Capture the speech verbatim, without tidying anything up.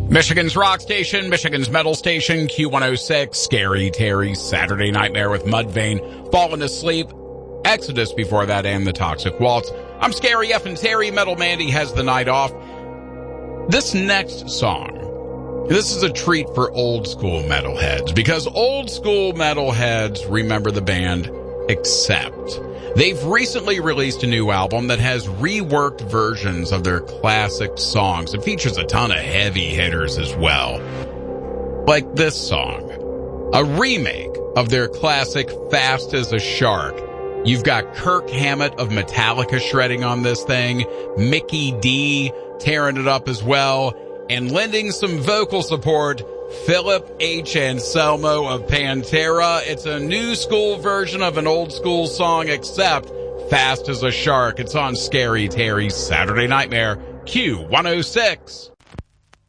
Michigan's rock station, Michigan's metal station, Q one oh six, Scary Terry, Saturday Nightmare with Mudvayne, Fallen Asleep, Exodus before that, and The Toxic Waltz. I'm Scary F and Terry. Metal Mandy has the night off. This next song, this is a treat for old school metalheads, because old school metalheads remember the band Accept. They've recently released a new album that has reworked versions of their classic songs. It features a ton of heavy hitters as well. Like this song, a remake of their classic Fast as a Shark. You've got Kirk Hammett of Metallica shredding on this thing, Mickey D tearing it up as well, and lending some vocal support, Philip H. Anselmo of Pantera. It's a new school version of an old school song, Except Fast as a Shark. It's on Scary Terry's Saturday Nightmare, Q one oh six.